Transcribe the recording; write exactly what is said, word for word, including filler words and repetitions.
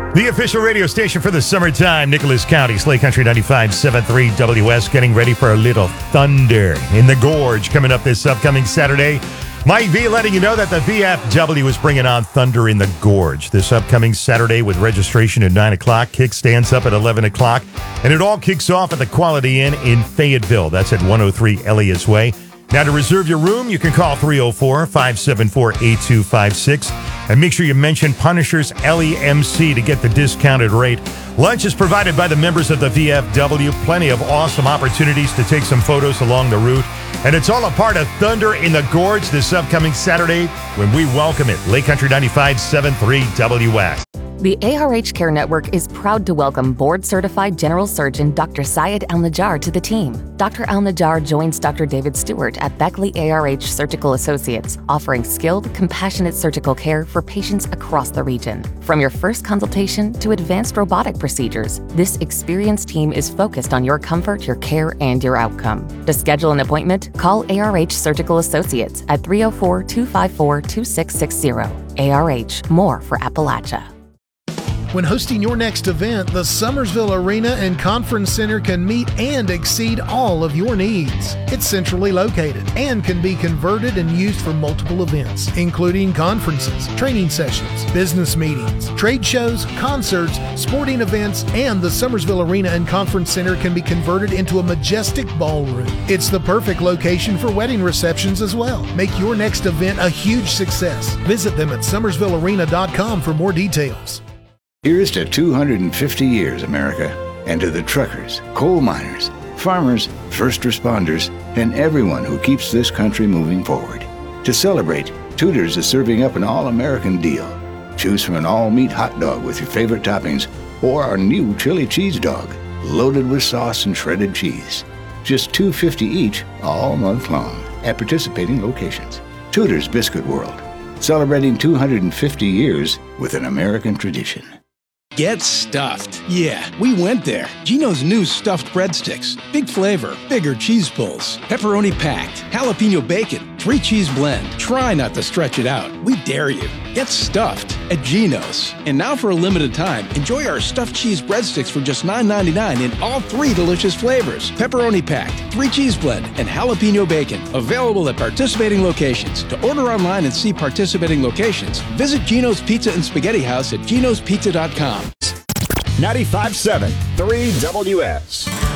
The official radio station for the summertime, Nicholas County, Slay Country ninety-five point seven three W S, getting ready for a little thunder in the gorge coming up this upcoming Saturday. Mike V letting you know that the V F W is bringing on Thunder in the Gorge this upcoming Saturday with registration at nine o'clock. Kickstands up at eleven o'clock. And it all kicks off at the Quality Inn in Fayetteville. That's at one oh three Elias Way. Now, to reserve your room, you can call three oh four, five seven four, eight two five six. And make sure you mention Punisher's L E M C to get the discounted rate. Lunch is provided by the members of the V F W. Plenty of awesome opportunities to take some photos along the route. And it's all a part of Thunder in the Gorge this upcoming Saturday when we welcome it. Lake Country ninety-five point seven three W S. The A R H Care Network is proud to welcome board-certified general surgeon Doctor Syed Al-Najjar to the team. Doctor Al-Najjar joins Doctor David Stewart at Beckley A R H Surgical Associates, offering skilled, compassionate surgical care for patients across the region. From your first consultation to advanced robotic procedures, this experienced team is focused on your comfort, your care, and your outcome. To schedule an appointment, call A R H Surgical Associates at three oh four, two five four, two six six zero. A R H, more for Appalachia. When hosting your next event, the Summersville Arena and Conference Center can meet and exceed all of your needs. It's centrally located and can be converted and used for multiple events, including conferences, training sessions, business meetings, trade shows, concerts, sporting events, and the Summersville Arena and Conference Center can be converted into a majestic ballroom. It's the perfect location for wedding receptions as well. Make your next event a huge success. Visit them at summersville arena dot com for more details. Here's to two hundred fifty years, America, and to the truckers, coal miners, farmers, first responders, and everyone who keeps this country moving forward. To celebrate, Tudor's is serving up an all-American deal. Choose from an all-meat hot dog with your favorite toppings or our new chili cheese dog, loaded with sauce and shredded cheese. Just two dollars and fifty cents each all month long at participating locations. Tudor's Biscuit World, celebrating two hundred fifty years with an American tradition. Get stuffed. Yeah, we went there. Geno's new stuffed breadsticks. Big flavor, bigger cheese pulls, pepperoni packed, jalapeno bacon, three cheese blend. Try not to stretch it out. We dare you. Get stuffed at Geno's. And now for a limited time, enjoy our stuffed cheese breadsticks for just nine ninety-nine in all three delicious flavors. Pepperoni packed, three cheese blend, and jalapeno bacon. Available at participating locations. To order online and see participating locations, visit Geno's Pizza and Spaghetti House at genos pizza dot com. ninety-five point seven three W S.